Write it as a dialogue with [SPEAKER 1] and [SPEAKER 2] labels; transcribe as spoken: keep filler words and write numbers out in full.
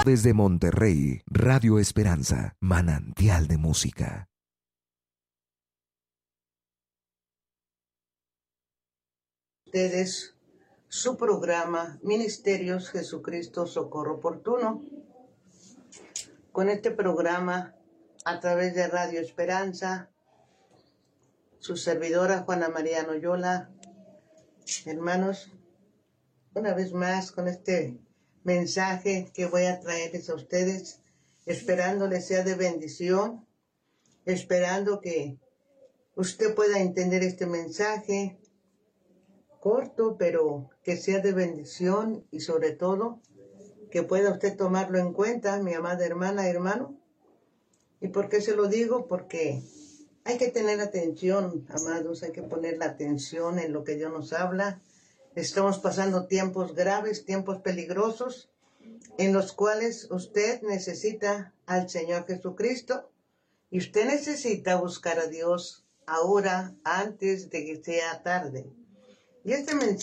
[SPEAKER 1] Desde Monterrey, Radio Esperanza, manantial de música.
[SPEAKER 2] Ustedes su programa Ministerios Jesucristo Socorro Oportuno. Con este programa, a través de Radio Esperanza, su servidora Juana María Noyola. Hermanos, una vez más con este mensaje que voy a traerles a ustedes, esperando les sea de bendición, esperando que usted pueda entender este mensaje corto, pero que sea de bendición y sobre todo que pueda usted tomarlo en cuenta, mi amada hermana, hermano. ¿Y por qué se lo digo? Porque hay que tener atención, amados, hay que poner la atención en lo que Dios nos habla. Estamos pasando tiempos graves, tiempos peligrosos, en los cuales usted necesita al Señor Jesucristo y usted necesita buscar a Dios ahora, antes de que sea tarde. Y este mensaje